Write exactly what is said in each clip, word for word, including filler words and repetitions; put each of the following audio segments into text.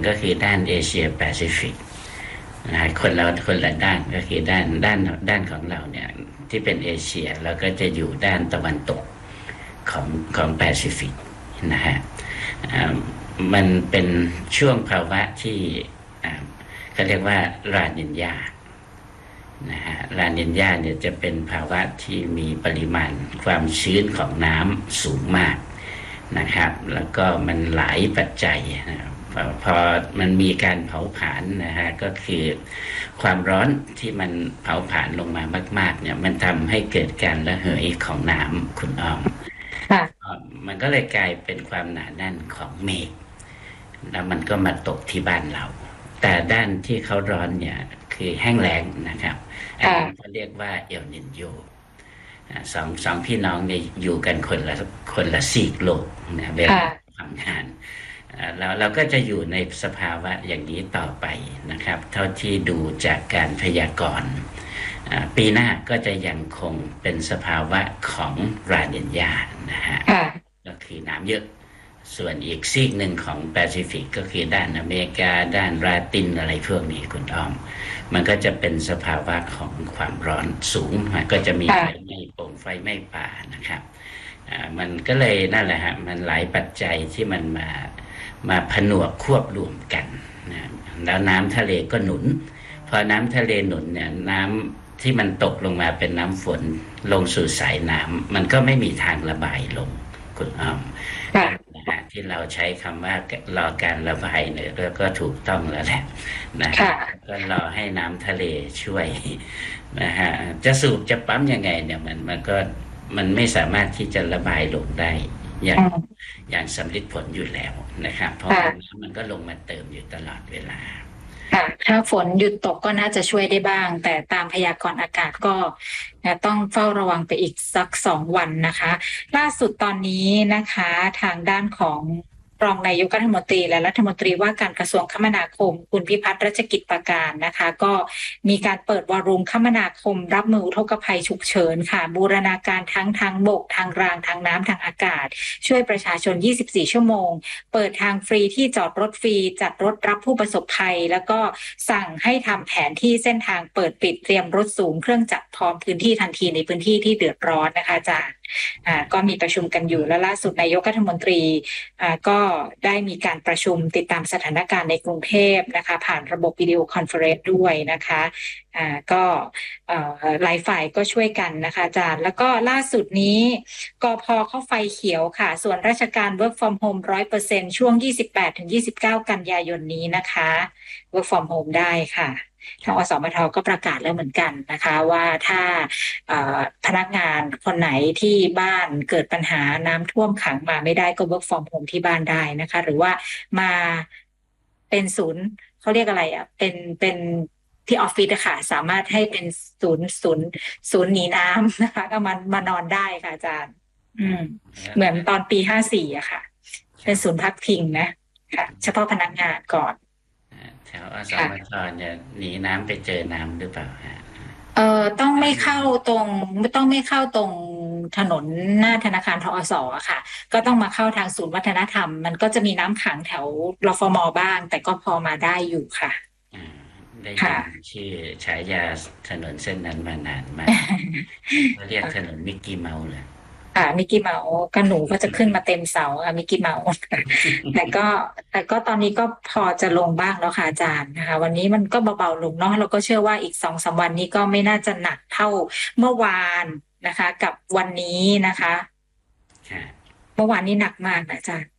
ก็คือด้านเอเชียแปซิฟิกนะฮะคนเราคนละด้านก็คือด้านด้านด้านของเราเนี่ยที่เป็นเอเชียเราก็จะอยู่ด้านตะวันตกของของแปซิฟิกนะฮะมันเป็นช่วงภาวะที่เขาเรียกว่าลานิญญานะฮะลานิญญาเนี่ยจะเป็นภาวะที่มีปริมาณความชื้นของน้ำสูงมากนะครับแล้วก็มันหลายปัจจัยนะพอมันมีการเผาผลาญนะฮะก็คือความร้อนที่มันเผาผลาญลงมามากๆเนี่ยมันทำให้เกิดการระเหยของน้ำคุณอ้อมมันก็เลยกลายเป็นความหนาแน่นของเมฆแล้วมันก็มาตกที่บ้านเราแต่ด้านที่เขาร้อนเนี่ยคือแห้งแล้งนะครับอันนี้เขาเรียกว่าเอลนินโยสองสองพี่น้องเนี่ยอยู่กันคนละคนละซีกโลกนะเวลาทำงานเราเราก็จะอยู่ในสภาวะอย่างนี้ต่อไปนะครับเท่าที่ดูจากการพยากรณ์ปีหน้าก็จะยังคงเป็นสภาวะของลานิญญานะฮะก็คือน้ำเยอะส่วนอีกซีกหนึ่งของแปซิฟิกก็คือด้านอเมริกาด้านลาตินอะไรพวกนี้คุณอ้อมมันก็จะเป็นสภาวะของความร้อนสูงก็จะมีไฟไหม้ป่งไฟไหม้ป่านะครับมันก็เลยนั่นแหละฮะมันหลายปัจจัยที่มันมามาผนวกควบรวมกันนะแล้วน้ำทะเลก็หนุนพอน้ำทะเลหนุนเนี่ยน้ำที่มันตกลงมาเป็นน้ำฝนลงสู่สายน้ำมันก็ไม่มีทางระบายลงคุณอ้อมนะฮะที่เราใช้คำว่ารอการระบายเนี่ยก็ถูกต้องแล้วแหละนะฮะก็รอให้น้ำทะเลช่วยนะฮะจะสูบจะปั๊มยังไงเนี่ยมันมันก็มันไม่สามารถที่จะระบายลงได้อย่างอย่างสำลิดผลอยู่แล้วนะครับเพราะน้ำมันก็ลงมาเติมอยู่ตลอดเวลาค่ะถ้าฝนหยุดตกก็น่าจะช่วยได้บ้างแต่ตามพยากรณ์อากาศก็ต้องเฝ้าระวังไปอีกสักสองวันนะคะล่าสุดตอนนี้นะคะทางด้านของรองนายกรัฐมนตรีและรัฐมนตรีว่าการกระทรวงคมนาคมคุณพิพัฒน์รัชกิจประการนะคะก็มีการเปิดวารุมคมนาคมรับมืออุทกภัยฉุกเฉินค่ะบูรณาการทั้งทางบกทางรางทางน้ำทางอากาศช่วยประชาชนยี่สิบสี่ชั่วโมงเปิดทางฟรีที่จอดรถฟรีจัดรถรับผู้ประสบภัยแล้วก็สั่งให้ทำแผนที่เส้นทางเปิดปิดเตรียมรถสูงเครื่องจักรพร้อมพื้นที่ทันทีในพื้นที่ที่เดือดร้อนนะคะอาจารย์อ่าก็มีประชุมกันอยู่และล่าสุดนายกรัฐมนตรีอ่าก็ได้มีการประชุมติดตามสถานการณ์ในกรุงเทพนะคะผ่านระบบวิดีโอคอนเฟอเรนซ์ด้วยนะคะอ่าก็เอ่อหลายฝ่ายก็ช่วยกันนะคะอาจารย์แล้วก็ล่าสุดนี้กพ.เข้าไฟเขียวค่ะส่วนราชการ work from home ร้อยเปอร์เซ็นต์ ช่วง ยี่สิบแปดถึงยี่สิบเก้า กันยายนนี้นะคะ work from home ได้ค่ะทางอสมทก็ประกาศแล้วเหมือนกันนะคะว่าถ้าพนักงานคนไหนที่บ้านเกิดปัญหาน้ำท่วมขังมาไม่ได้ก็ work from home ที่บ้านได้นะคะหรือว่ามาเป็นศูนย์เขาเรียกอะไรอ่ะเป็นเป็นที่ออฟฟิศอะค่ะสามารถให้เป็นศูนย์ศูนย์ศูนย์หนีน้ำนะคะก็มามานอนได้ค่ะอาจารย์อืมเหมือนตอนปีห้าสี่อะค่ะเป็นศูนย์พักพิงนะค่ะเฉพาะพนักงานก่อนแถวอสมทเนี่ยหนีน้ำไปเจอน้ำหรือเปล่าฮะเอ่อต้องไม่เข้าตรงไม่ต้องไม่เข้าตรงถนนหน้าธนาคารทอสอะค่ะก็ต้องมาเข้าทางศูนย์วัฒนธรรมมันก็จะมีน้ำขังแถวรฟม.บ้างแต่ก็พอมาได้อยู่ค่ะได้ยินชื่อฉายาถนนเส้นนั้นมานานมากเขาเรียกถนนมิกกี้เมาส์เลยอ่ามิกกี้เมาส์ก็หนูก็จะขึ้นมาเต็มเสาอ่ะมิกกี้เมาส์แต่ก็แต่ก็ตอนนี้ก็พอจะลงบ้างแล้วค่ะอาจารย์นะคะวันนี้มันก็เบาๆลงเนาะเราก็เชื่อว่าอีกสองสามวันนี้ก็ไม่น่าจะหนักเท่าเมื่อวานนะคะกับวันนี้นะคะเมื่อวานนี้หนักมากนะอาจารย์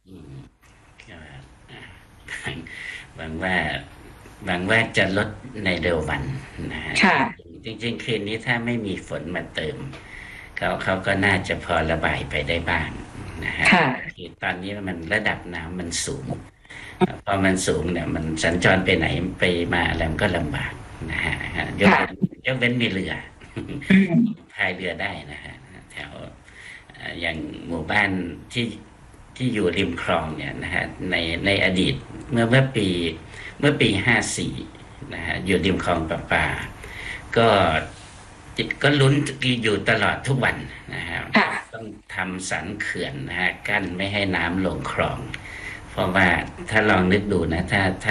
หวังว่าหวังว่าจะลดในเร็ววันนะฮะจริงๆคืนนี้ถ้าไม่มีฝนมาเติมเขาเขาก็น่าจะพอระบายไปได้บ้างนะฮะคือตอนนี้มันระดับน้ำมันสูงพอมันสูงเนี่ยมันสัญจรไปไหนไปมาแล้วก็ลำบากนะฮะยกยกเว้นมีเรือพายเรือได้นะฮะแถวอย่างหมู่บ้านที่ที่อยู่ริมคลองเนี่ยนะฮะในในอดีตเมื่อเมื่อปีเมื่อปีห้าสี่นะฮะอยู่ริมคลองประปาก็ก็ลุ้นอยู่ตลอดทุกวันนะครับต้องทำสันเขื่อนนะฮะกั้นไม่ให้น้ำลงคลองเพราะว่าถ้าลองนึกดูนะถ้าถ้า